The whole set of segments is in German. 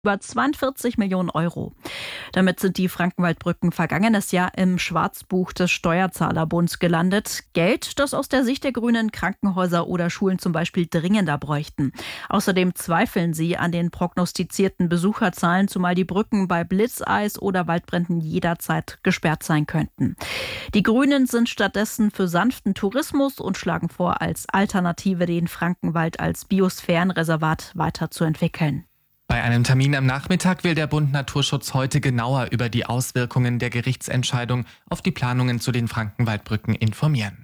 über 42 Millionen Euro. Damit sind die Frankenwaldbrücken vergangenes Jahr im Schwarzbuch des Steuerzahlerbunds gelandet. Geld, das aus der Sicht der Grünen Krankenhäuser oder Schulen zum Beispiel dringender bräuchten. Außerdem zweifeln sie an den prognostizierten Besucherzahlen, zumal die Brücken bei Blitzeis oder Waldbränden jederzeit gesperrt sein könnten. Die Grünen sind stattdessen für sanften Tourismus und schlagen vor, als Alternative den Frankenwald als Biosphärenreservat weiterzuentwickeln. Bei einem Termin am Nachmittag will der Bund Naturschutz heute genauer über die Auswirkungen der Gerichtsentscheidung auf die Planungen zu den Frankenwaldbrücken informieren.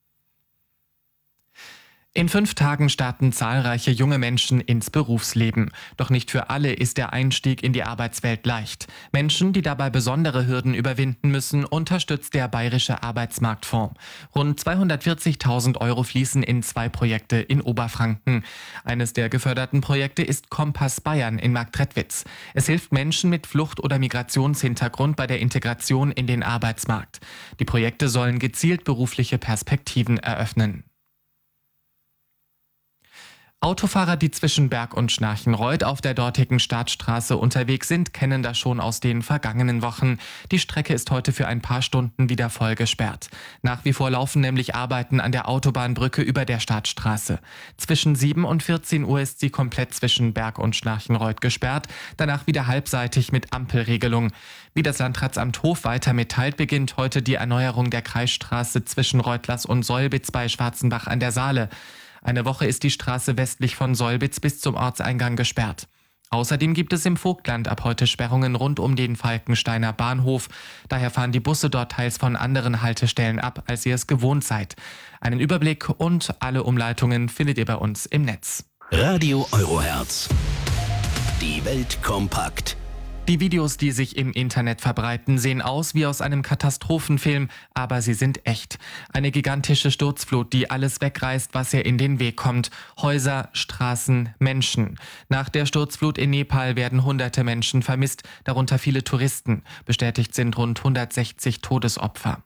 In 5 Tagen starten zahlreiche junge Menschen ins Berufsleben. Doch nicht für alle ist der Einstieg in die Arbeitswelt leicht. Menschen, die dabei besondere Hürden überwinden müssen, unterstützt der Bayerische Arbeitsmarktfonds. Rund 240.000 Euro fließen in 2 Projekte in Oberfranken. Eines der geförderten Projekte ist Kompass Bayern in Marktredwitz. Es hilft Menschen mit Flucht- oder Migrationshintergrund bei der Integration in den Arbeitsmarkt. Die Projekte sollen gezielt berufliche Perspektiven eröffnen. Autofahrer, die zwischen Berg und Schnarchenreuth auf der dortigen Startstraße unterwegs sind, kennen das schon aus den vergangenen Wochen. Die Strecke ist heute für ein paar Stunden wieder voll gesperrt. Nach wie vor laufen nämlich Arbeiten an der Autobahnbrücke über der Startstraße. Zwischen 7 und 14 Uhr ist sie komplett zwischen Berg und Schnarchenreuth gesperrt, danach wieder halbseitig mit Ampelregelung. Wie das Landratsamt Hof weiter mitteilt, beginnt heute die Erneuerung der Kreisstraße zwischen Reutlers und Solbitz bei Schwarzenbach an der Saale. Eine Woche ist die Straße westlich von Solbitz bis zum Ortseingang gesperrt. Außerdem gibt es im Vogtland ab heute Sperrungen rund um den Falkensteiner Bahnhof. Daher fahren die Busse dort teils von anderen Haltestellen ab, als ihr es gewohnt seid. Einen Überblick und alle Umleitungen findet ihr bei uns im Netz. Radio Eurohertz. Die Welt kompakt. Die Videos, die sich im Internet verbreiten, sehen aus wie aus einem Katastrophenfilm, aber sie sind echt. Eine gigantische Sturzflut, die alles wegreißt, was ihr in den Weg kommt. Häuser, Straßen, Menschen. Nach der Sturzflut in Nepal werden hunderte Menschen vermisst, darunter viele Touristen. Bestätigt sind rund 160 Todesopfer.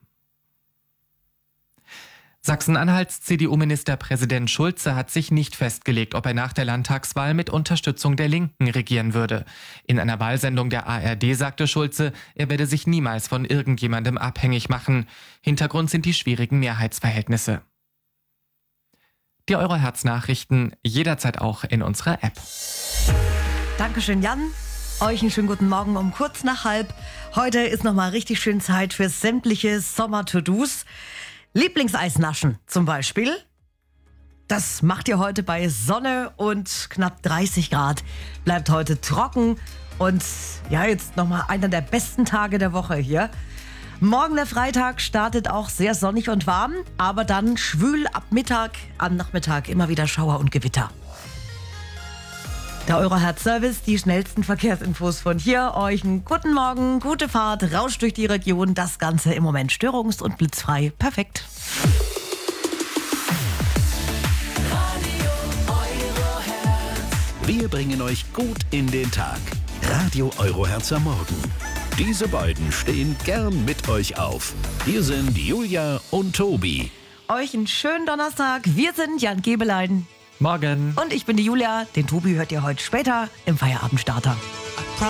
Sachsen-Anhalts CDU-Ministerpräsident Schulze hat sich nicht festgelegt, ob er nach der Landtagswahl mit Unterstützung der Linken regieren würde. In einer Wahlsendung der ARD sagte Schulze, er werde sich niemals von irgendjemandem abhängig machen. Hintergrund sind die schwierigen Mehrheitsverhältnisse. Die Eurohertz-Nachrichten jederzeit auch in unserer App. Dankeschön, Jan. Euch einen schönen guten Morgen um kurz nach 12:30. Heute ist nochmal richtig schön Zeit für sämtliche Sommer-To-Dos. Lieblingseisnaschen zum Beispiel. Das macht ihr heute bei Sonne und knapp 30 Grad. Bleibt heute trocken und ja, jetzt nochmal einer der besten Tage der Woche hier. Morgen der Freitag startet auch sehr sonnig und warm, aber dann schwül ab Mittag, am Nachmittag immer wieder Schauer und Gewitter. Der Eurohertz-Service, die schnellsten Verkehrsinfos von hier. Euch einen guten Morgen, gute Fahrt, rauscht durch die Region. Das Ganze im Moment störungs- und blitzfrei. Perfekt. Wir bringen euch gut in den Tag. Radio Eurohertz am Morgen. Diese beiden stehen gern mit euch auf. Hier sind Julia und Tobi. Euch einen schönen Donnerstag. Wir sind Jan Gebelein. Morgen. Und ich bin die Julia. Den Tobi hört ihr heute später im Feierabendstarter.